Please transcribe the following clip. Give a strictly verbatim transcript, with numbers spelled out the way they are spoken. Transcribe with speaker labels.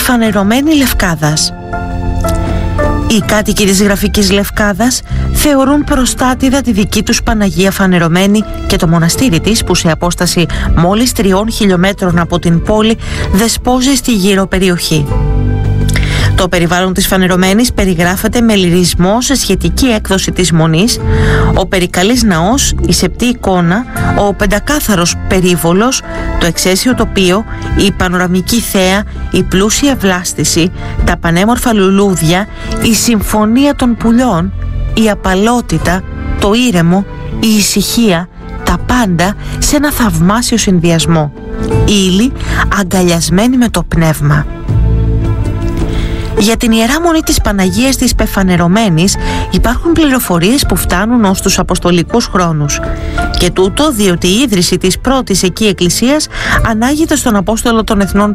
Speaker 1: φανερωμένη Λευκάδας. Οι κάτοικοι της Γραφικής Λευκάδας θεωρούν προστάτηδα τη δική τους Παναγία Φανερωμένη και το μοναστήρι της, που σε απόσταση μόλις τριών χιλιόμετρων από την πόλη δεσπόζει στη γύρω περιοχή. Το περιβάλλον της Φανερωμένης περιγράφεται με λυρισμό σε σχετική έκδοση της Μονής, ο περικαλής ναός, η σεπτή εικόνα, ο πεντακάθαρος περίβολος, το εξαίσιο τοπίο, η πανοραμική θέα, η πλούσια βλάστηση, τα πανέμορφα λουλούδια, η συμφωνία των πουλιών, η απαλότητα, το ήρεμο, η ησυχία, τα πάντα σε ένα θαυμάσιο συνδυασμό. Ύλη αγκαλιασμένη με το πνεύμα. Για την Ιερά Μονή της Παναγίας της Πεφανερωμένης υπάρχουν πληροφορίες που φτάνουν ως τους αποστολικούς χρόνους. Και τούτο διότι η ίδρυση της πρώτης εκεί εκκλησίας ανάγεται στον Απόστολο των Εθνών